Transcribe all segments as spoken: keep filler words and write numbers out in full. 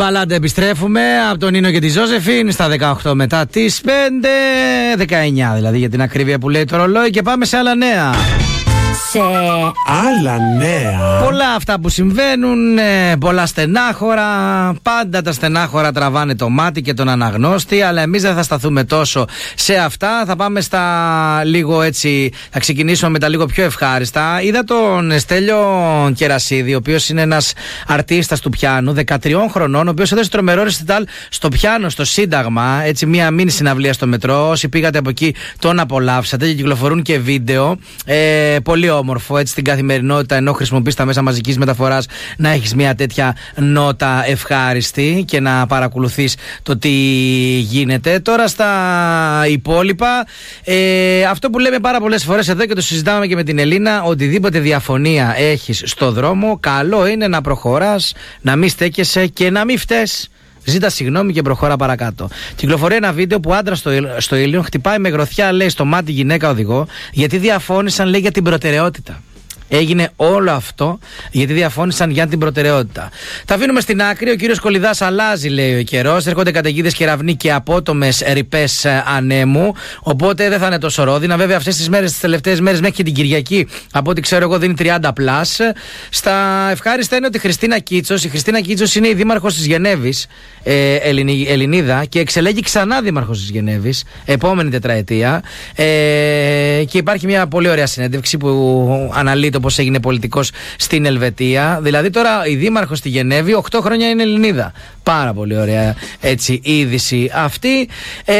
Παλάντα επιστρέφουμε από τον Νίνο και τη Ζώζεφιν στα δεκαοκτώ μετά τις πέντε, δεκαεννιά δηλαδή για την ακρίβεια που λέει το ρολόι, και πάμε σε άλλα νέα. Σε άλλα νέα. Πολλά αυτά που συμβαίνουν, πολλά στενάχωρα. Πάντα τα στενάχωρα τραβάνε το μάτι και τον αναγνώστη, αλλά εμείς δεν θα σταθούμε τόσο σε αυτά. Θα πάμε στα λίγο έτσι, θα ξεκινήσουμε με τα λίγο πιο ευχάριστα. Είδα τον Στέλιο Κερασίδη, ο οποίος είναι ένας αρτίστας του πιάνου, δεκατριών χρονών, ο οποίος έδωσε τρομερό ρεσιτάλ στο πιάνο, στο Σύνταγμα. Έτσι, μία μίνι συναυλία στο μετρό. Όσοι πήγατε από εκεί τον απολαύσατε και κυκλοφορούν και βίντεο. Ε, πολύ όμορφο, έτσι, στην καθημερινότητα, ενώ χρησιμοποιείς τα μέσα μαζικής μεταφοράς, να έχεις μια τέτοια νότα ευχάριστη και να παρακολουθείς το τι γίνεται. Τώρα στα υπόλοιπα, ε, αυτό που λέμε πάρα πολλές φορές εδώ και το συζητάμε και με την Ελίνα, οτιδήποτε διαφωνία έχεις στο δρόμο, καλό είναι να προχωράς, να μην στέκεσαι και να μην φταίς. Ζήτα συγγνώμη και προχώρα παρακάτω. Κυκλοφορεί ένα βίντεο που άντρας στο, στο Ήλιον χτυπάει με γροθιά, λέει, στο μάτι γυναίκα οδηγό, γιατί διαφώνησαν, λέει, για την προτεραιότητα. Έγινε όλο αυτό γιατί διαφώνησαν για την προτεραιότητα. Τα αφήνουμε στην άκρη. Ο κύριος Κολιδάς αλλάζει, λέει, ο καιρός. Έρχονται καταιγίδες, κεραυνοί και απότομες ρηπές ανέμου. Οπότε δεν θα είναι τόσο ρόδινα. Βέβαια, αυτές τις μέρες, τις τελευταίες μέρες, μέχρι και την Κυριακή, από ό,τι ξέρω εγώ, δίνει τριάντα πλάς. Στα ευχάριστα είναι ότι η Χριστίνα Κίτσος, η Χριστίνα Κίτσος είναι η δήμαρχος της Γενέβης, ε, Ελληνι, Ελληνίδα, και εξελέγει ξανά δήμαρχος της Γενέβης, επόμενη τετραετία. Ε, και υπάρχει μια πολύ ωραία συνέντευξη που αναλύει το πώς έγινε πολιτικός στην Ελβετία. Δηλαδή τώρα η δήμαρχος στη Γενέβη οκτώ χρόνια είναι Ελληνίδα. Πάρα πολύ ωραία, έτσι, είδηση αυτή. Ε,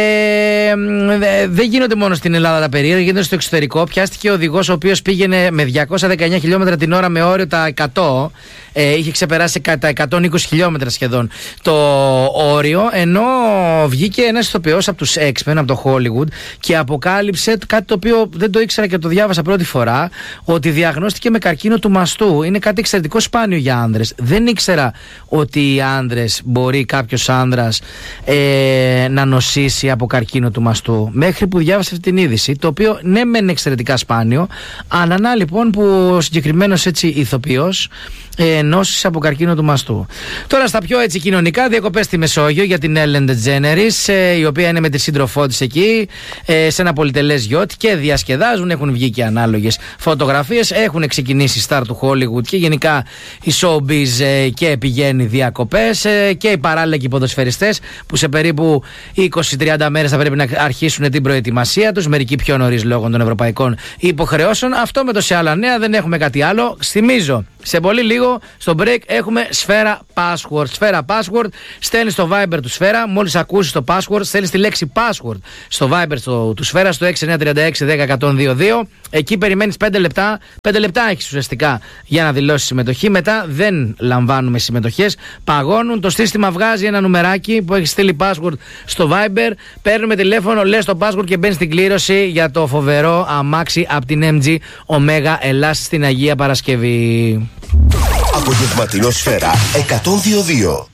δεν γίνονται μόνο στην Ελλάδα τα περίεργα, γίνονται στο εξωτερικό. Πιάστηκε ο οδηγός ο οποίος πήγαινε με διακόσια δεκαεννιά χιλιόμετρα την ώρα με όριο τα εκατό. Ε, είχε ξεπεράσει κατά εκατόν είκοσι χιλιόμετρα σχεδόν το όριο, ενώ βγήκε ένας ηθοποιός από τους X-Men, από το Hollywood, και αποκάλυψε κάτι το οποίο δεν το ήξερα και το διάβασα πρώτη φορά, ότι διαγνώστηκε με καρκίνο του μαστού. Είναι κάτι εξαιρετικό σπάνιο για άνδρες. Δεν ήξερα ότι οι άνδρες, μπορεί κάποιος άνδρας ε, να νοσήσει από καρκίνο του μαστού, μέχρι που διάβασα αυτή την είδηση, το οποίο ναι μεν είναι εξαιρετικά σπάνιο, αλλά να λοιπόν που ο συγκεκριμένος έτσι ηθοποιός ε, νόσησε από καρκίνο του μαστού. Τώρα στα πιο έτσι κοινωνικά, διακοπές στη Μεσόγειο για την Ellen DeGeneres, ε, η οποία είναι με τη σύντροφό της εκεί, ε, σε ένα πολυτελές γιότ, και διασκεδάζουν, έχουν βγει και ανάλογες φωτογραφίες, έχουν ξεκινήσει η στάρ του Hollywood και γενικά η showbiz ε, και πηγαίνει διακοπές, ε, και οι παράλληλα και οι ποδοσφαιριστές που σε περίπου είκοσι με τριάντα μέρες θα πρέπει να αρχίσουν την προετοιμασία τους, μερικοί πιο νωρίς λόγω των ευρωπαϊκών υποχρεώσεων. Αυτό με το σε άλλα νέα, δεν έχουμε κάτι άλλο. Θυμίζω, σε πολύ λίγο στο break έχουμε Σφαίρα Password. Σφαίρα Password, στέλνεις στο Viber του Σφαίρα, μόλις ακούσεις το password, στέλνεις τη λέξη password στο Viber στο, του Σφαίρα στο έξι εννιά τρία έξι ένα μηδέν ένα μηδέν δύο. Εκεί περιμένεις πέντε λεπτά, πέντε λεπτά έχεις ουσιαστικά για να δηλώσεις συμμετοχή. Μετά δεν λαμβάνουμε συμμετοχές, παγώνουν. Το σύστημα βγάζει ένα νουμεράκι που έχει στείλει password στο Viber, παίρνουμε τηλέφωνο, λες το password και μπαίνεις στην κλήρωση για το φοβερό αμάξι από την εμ τζι Omega Ελλάς στην Αγία Παρασκευή. Απογευματινό Σφαίρα εκατόν δύο δύο.